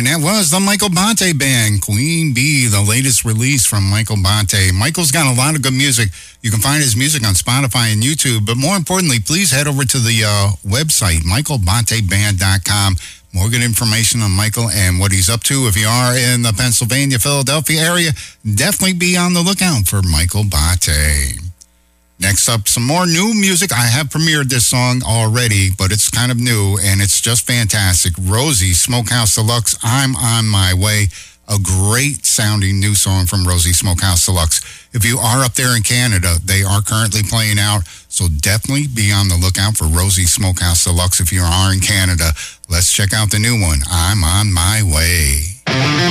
And that was the Michael Bonte Band, Queen Bee, the latest release from Michael Bonte. Michael's got a lot of good music. You can find his music on Spotify and YouTube. But more importantly, please head over to the website, michaelbonteband.com. More good information on Michael and what he's up to. If you are in the Pennsylvania, Philadelphia area, definitely be on the lookout for Michael Bonte. Next up, some more new music. I have premiered this song already, but it's kind of new, and it's just fantastic. Rosie Smokehouse Deluxe, I'm on My Way. A great sounding new song from Rosie Smokehouse Deluxe. If you are up there in Canada, they are currently playing out, so definitely be on the lookout for Rosie Smokehouse Deluxe if you are in Canada. Let's check out the new one, I'm on My Way.